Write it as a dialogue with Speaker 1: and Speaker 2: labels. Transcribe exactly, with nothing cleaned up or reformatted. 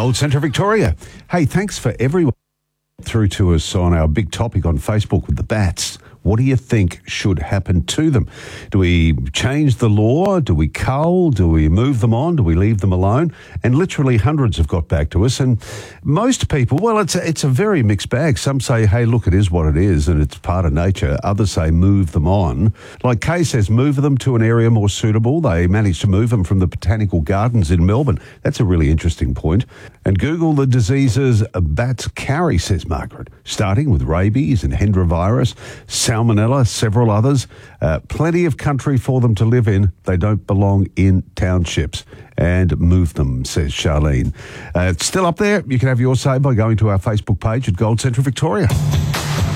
Speaker 1: Gold Centre Victoria. Hey, thanks for everyone through to us on our big topic on Facebook with the bats. What do you think should happen to them? Do we change the law? Do we cull? Do we move them on? Do we leave them alone? And literally hundreds have got back to us. And most people, well, it's a, it's a very mixed bag. Some say, hey, look, it is what it is and it's part of nature. Others say move them on. Like Kay says, move them to an area more suitable. They managed to move them from the Botanical Gardens in Melbourne. That's a really interesting point. And Google the diseases bats carry, says Margaret, starting with rabies and Hendra virus, salmonella, several others. Uh, plenty of country for them to live in. They don't belong in townships. And move them, says Charlene. Uh, it's still up there. You can have your say by going to our Facebook page at Gold Centre Victoria.